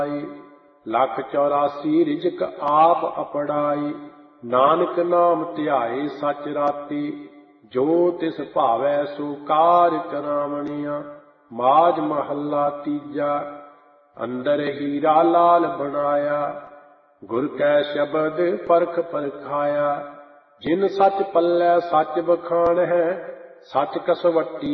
ਲੱਖ 84 ਰਿਜਕ ਆਪ ਅਪੜਾਈ। ਨਾਨਕ ਨਾਮ ਧਿਆਏ ਸਚ ਰਾਤੀ, ਜੋ ਤਿਸ ਭਾਵੈ ਸੋ ਕਾਰ ਕਰਾਵਣੀਆਂ। ਮਾਝ ਮਹੱਲਾ ਤੀਜਾ। ਅੰਦਰ ਹੀਰਾ ਲਾਲ ਬਣਾਇਆ, ਗੁਰ ਕੈ ਸ਼ਬਦ ਪਰਖ ਪਰਖਾਇਆ। ਜਿਨ ਸਚ ਪੱਲੇ ਸਚ ਬਖਾਣ ਹੈ, ਸਚ ਕਸਵੱਟੀ